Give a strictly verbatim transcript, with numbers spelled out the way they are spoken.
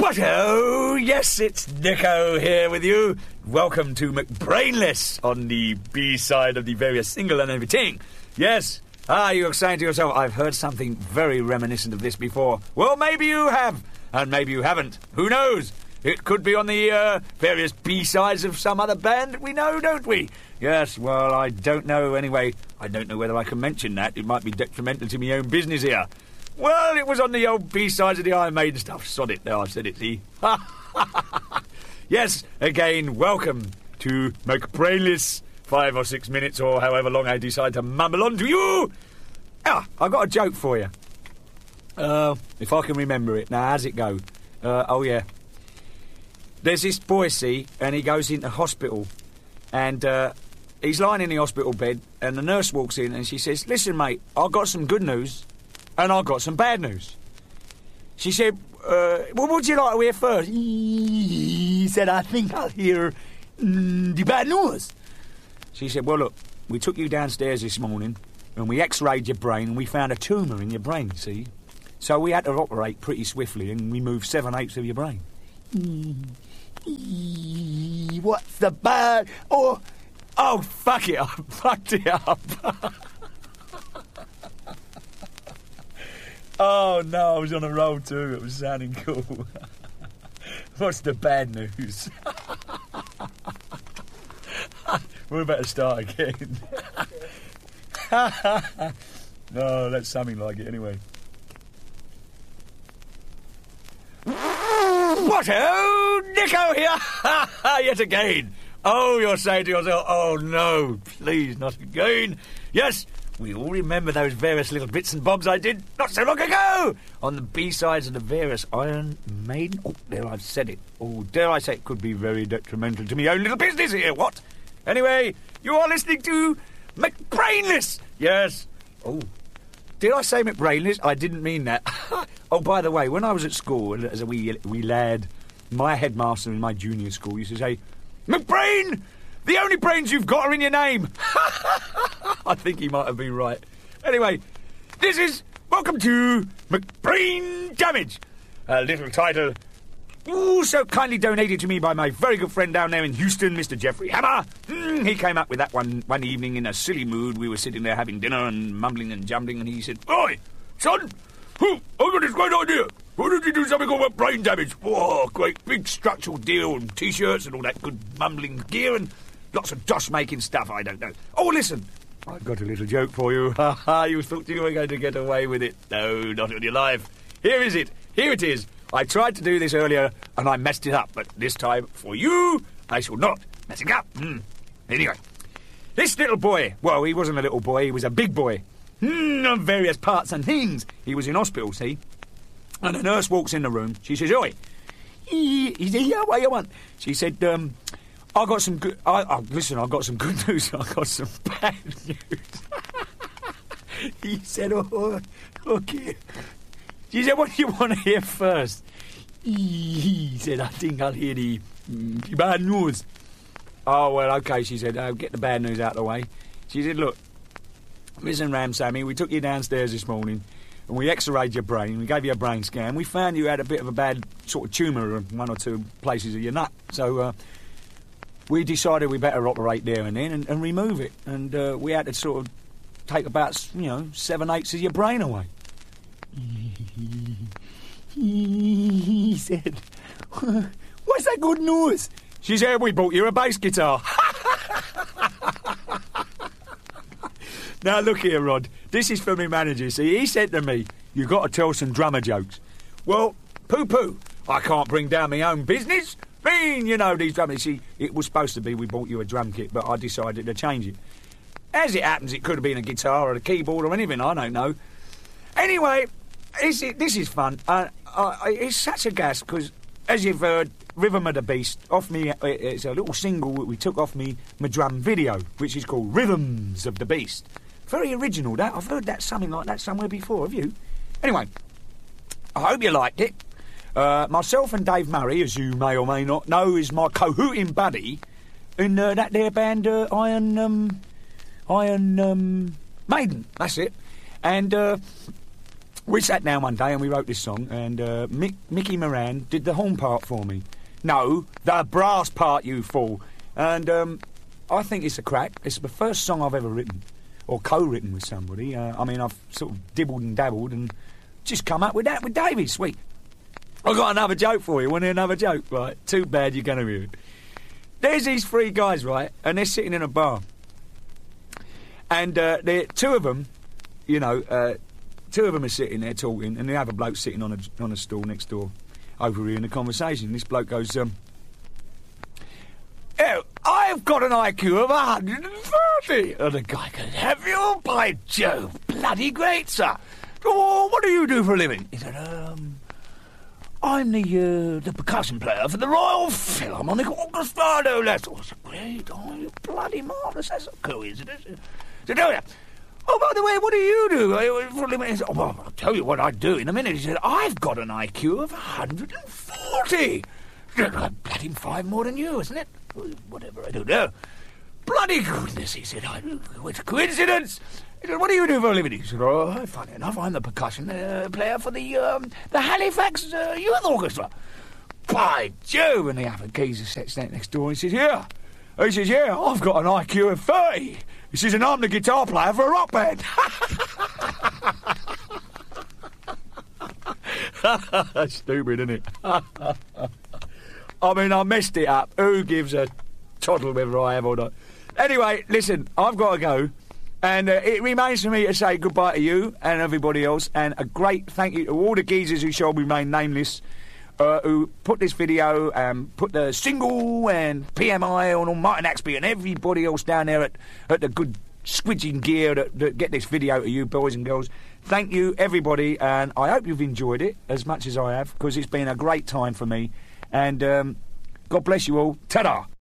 What? Oh, yes, it's Nico here with you. Welcome to McBrainless on the B-side of the various single and everything. Yes. Ah, you're saying to yourself, I've heard something very reminiscent of this before. Well, maybe you have, and maybe you haven't. Who knows? It could be on the uh, various B-sides of some other band that we know, don't we? Yes, well, I don't know anyway. I don't know whether I can mention that. It might be detrimental to my own business here. Well, it was on the old B-sides of the Iron Maiden stuff. Sod it, there, I said it, see? Yes, again, welcome to McBrainless. Five or six minutes or however long I decide to mumble on to you. Ah, I've got a joke for you. Uh, if I can remember it. Now, how's it go? Uh, oh, yeah. There's this boy, see, and he goes into hospital. And uh, he's lying in the hospital bed, and the nurse walks in and she says, listen, mate, I've got some good news, and I've got some bad news. She said, uh, what would you like to hear first? He said, I think I'll hear mm, the bad news. She said, well, look, we took you downstairs this morning and we x-rayed your brain and we found a tumour in your brain, see? So we had to operate pretty swiftly and remove seven-eighths of your brain. What's the bad? Oh, oh, fuck it, I fucked it up. Oh, no, I was on a roll too. It was sounding cool. What's the bad news? We're about to start again. No, that's something like it anyway. What? Oh, Nico here! Yet again. Oh, you're saying to yourself, oh no, please, not again. Yes, we all remember those various little bits and bobs I did not so long ago on the B-sides of the various Iron Maiden. Oh, there, I've said it. Oh, dare I say it could be very detrimental to my own little business here, what? Anyway, you are listening to McBrainless. Yes. Oh, did I say McBrainless? I didn't mean that. Oh, by the way, when I was at school as a wee, wee lad, my headmaster in my junior school used to say, McBrain, the only brains you've got are in your name. I think he might have been right. Anyway, this is Welcome to McBrain Damage, a little title also kindly donated to me by my very good friend down there in Houston, Mister Jeffrey Hammer. Mm, he came up with that one one evening in a silly mood. We were sitting there having dinner and mumbling and jumbling, and he said, Oi, son, oh, I've got this great idea. Why don't you do something called brain damage? Oh, great big structural deal and T-shirts and all that good mumbling gear and lots of dosh-making stuff, I don't know. Oh, listen, I've got a little joke for you. Ha ha, you thought you were going to get away with it. No, not on your life. Here is it. Here it is. I tried to do this earlier, and I messed it up, but this time, for you, I shall not mess it up. Mm. Anyway, this little boy, well, he wasn't a little boy, he was a big boy. Mm, on various parts and things. He was in hospital, see? And the nurse walks in the room. She says, Oi, he said, yeah, what you want? She said, um, I got some good... I, oh, listen, I got some good news, I got some bad news. He said, oh, okay. She said, what do you want to hear first? He said, I think I'll hear the, mm, the bad news. Oh, well, OK, she said, oh, get the bad news out of the way. She said, look, listen, Ram Sammy, we took you downstairs this morning and we x-rayed your brain, we gave you a brain scan. We found you had a bit of a bad sort of tumour in one or two places of your nut. So uh, we decided we better operate there and then and, and remove it. And uh, we had to sort of take about, you know, seven-eighths of your brain away. He said, what's that good news? She said, we bought you a bass guitar. Now look here, Rod, this is for me manager. See, he said to me, you've got to tell some drummer jokes. Well, poo-poo, I can't bring down my own business. Mean, you know, these drummers. See, it was supposed to be we bought you a drum kit, but I decided to change it. As it happens, it could have been a guitar or a keyboard or anything, I don't know. Anyway, Is it, this is fun. Uh, uh, it's such a gas because, as you've heard, Rhythm of the Beast off me. It's a little single that we took off me my drum video, which is called Rhythms of the Beast. Very original. That I've heard that something like that somewhere before. Have you? Anyway, I hope you liked it. Uh, myself and Dave Murray, as you may or may not know, is my cahooting buddy in uh, that there band uh, Iron um, Iron um, Maiden. That's it. And. Uh, we sat down one day and we wrote this song, and uh, Mick, Mickey Moran did the horn part for me. No, the brass part, you fool. And um, I think it's a crack. It's the first song I've ever written, or co-written with somebody. Uh, I mean, I've sort of dibbled and dabbled and just come up with that with Davey. Sweet. I've got another joke for you. Want to hear another joke? Right, too bad you're going to hear it. There's these three guys, right, and they're sitting in a bar. And uh, they're, two of them, you know, uh, two of them are sitting there talking, and the other bloke's sitting on a, on a stool next door, overhearing the conversation. This bloke goes, um, oh, I've got an I Q of one hundred thirty. And the guy goes, have you? By Jove, bloody great, sir. Oh, what do you do for a living? He said, um... I'm the uh, the percussion player for the Royal Philharmonic Orchestra. No less. Oh, that's great. Oh, you're bloody marvellous. That's a coincidence. So, oh, by the way, what do you do? He said, oh, well, I'll tell you what I do in a minute. He said, I've got an I Q of one hundred forty. Bloody five more than you, isn't it? Whatever, I don't know. Bloody goodness, he said. It's a coincidence. He said, what do you do for a living? He said, oh, funny enough, I'm the percussion uh, player for the um, the Halifax uh, Youth Orchestra. By Jove! And the other geezer sits down next door and he says, yeah. He says, yeah, I've got an I Q of thirty. He says, and I'm the guitar player for a rock band. Stupid, isn't it? I mean, I messed it up. Who gives a toddle whether I have or not? Anyway, listen, I've got to go. And uh, it remains for me to say goodbye to you and everybody else, and a great thank you to all the geezers who shall remain nameless, uh, who put this video and put the single and P M I on Martin Axby and everybody else down there at, at the good squidging gear that, that get this video to you boys and girls. Thank you, everybody, and I hope you've enjoyed it as much as I have, because it's been a great time for me. And um, God bless you all. Ta-da!